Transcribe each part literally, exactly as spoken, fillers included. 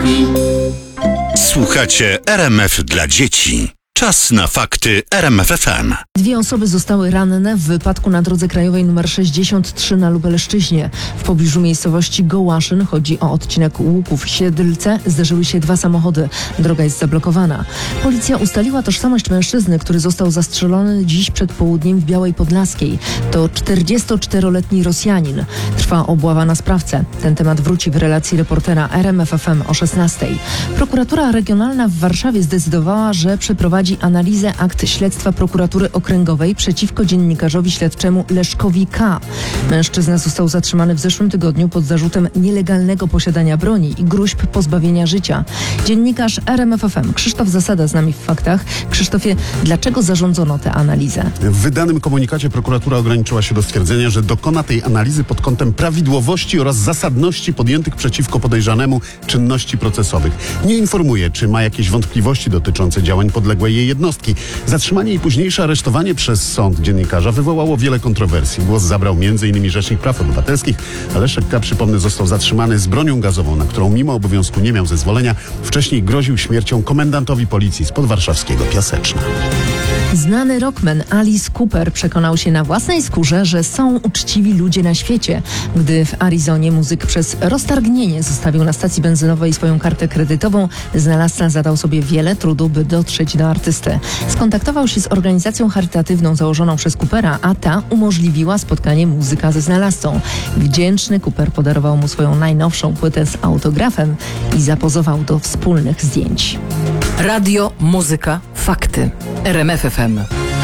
Słuchacie R M F dla dzieci. Czas na fakty R M F F M. Dwie osoby zostały ranne w wypadku na drodze krajowej nr sześćdziesiąt trzy na Lubelszczyźnie. W pobliżu miejscowości Gołaszyn, chodzi o odcinek Łuków-Siedlce, zderzyły się dwa samochody. Droga jest zablokowana. Policja ustaliła tożsamość mężczyzny, który został zastrzelony dziś przed południem w Białej Podlaskiej. To czterdziestoczteroletni Rosjanin. Trwa obława na sprawcę. Ten temat wróci w relacji reportera R M F F M o szesnastej. Prokuratura Regionalna w Warszawie zdecydowała, że przeprowadzi analizę akt śledztwa prokuratury okręgowej przeciwko dziennikarzowi śledczemu Leszkowi K. Mężczyzna został zatrzymany w zeszłym tygodniu pod zarzutem nielegalnego posiadania broni i gróźb pozbawienia życia. Dziennikarz R M F F M Krzysztof Zasada z nami w faktach. Krzysztofie, dlaczego zarządzono tę analizę? W wydanym komunikacie prokuratura ograniczyła się do stwierdzenia, że dokona tej analizy pod kątem prawidłowości oraz zasadności podjętych przeciwko podejrzanemu czynności procesowych. Nie informuje, czy ma jakieś wątpliwości dotyczące działań podległej jej jednostki. Zatrzymanie i późniejsze aresztowanie przez sąd dziennikarza wywołało wiele kontrowersji. Głos zabrał między innymi Rzecznik Praw Obywatelskich. Leszek K., przypomnę, został zatrzymany z bronią gazową, na którą mimo obowiązku nie miał zezwolenia. Wcześniej groził śmiercią komendantowi policji z podwarszawskiego Piaseczna. Znany rockman Alice Cooper przekonał się na własnej skórze, że są uczciwi ludzie na świecie. Gdy w Arizonie muzyk przez roztargnienie zostawił na stacji benzynowej swoją kartę kredytową, znalazca zadał sobie wiele trudu, by dotrzeć do artysty. Skontaktował się z organizacją charytatywną założoną przez Coopera, a ta umożliwiła spotkanie muzyka ze znalazcą. Wdzięczny Cooper podarował mu swoją najnowszą płytę z autografem i zapozował do wspólnych zdjęć. Radio, muzyka, fakty. R M F F M.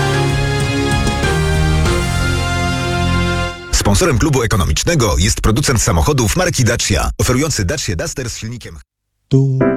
Sponsorem klubu ekonomicznego jest producent samochodów marki Dacia, oferujący Dacia Duster z silnikiem